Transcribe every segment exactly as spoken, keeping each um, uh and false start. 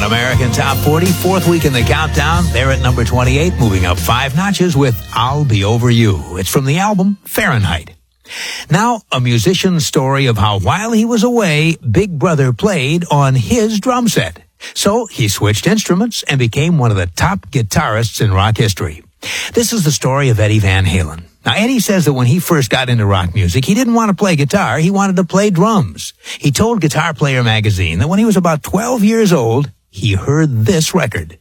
on American Top forty, fourth week in the countdown. They're at number twenty-eight, moving up five notches with I'll Be Over You. It's from the album Fahrenheit. Now, a musician's story of how while he was away, Big Brother played on his drum set. So he switched instruments and became one of the top guitarists in rock history. This is the story of Eddie Van Halen. Now, Eddie says that when he first got into rock music, he didn't want to play guitar, he wanted to play drums. He told Guitar Player magazine that when he was about twelve years old, he heard this record.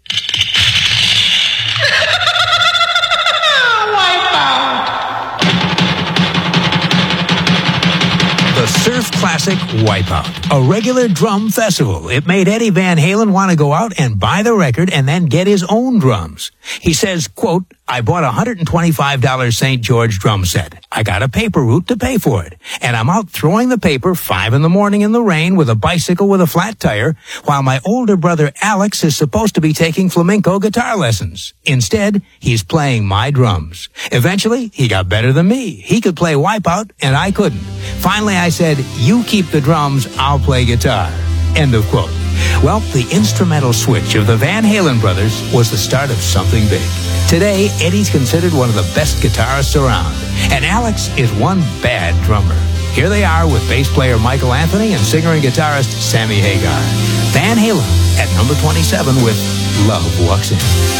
The Surf Classic Wipeout, a regular drum festival. It made Eddie Van Halen want to go out and buy the record and then get his own drums. He says, quote, I bought a one hundred twenty-five dollars Saint George drum set. I got a paper route to pay for it. And I'm out throwing the paper five in the morning in the rain with a bicycle with a flat tire, while my older brother Alex is supposed to be taking flamenco guitar lessons. Instead, he's playing my drums. Eventually, he got better than me. He could play Wipeout, and I couldn't. Finally, I said, you keep the drums, I'll play guitar. End of quote. Well, the instrumental switch of the Van Halen brothers was the start of something big. Today, Eddie's considered one of the best guitarists around, and Alex is one bad drummer. Here they are with bass player Michael Anthony and singer and guitarist Sammy Hagar. Van Halen at number twenty-seven with Love Walks In.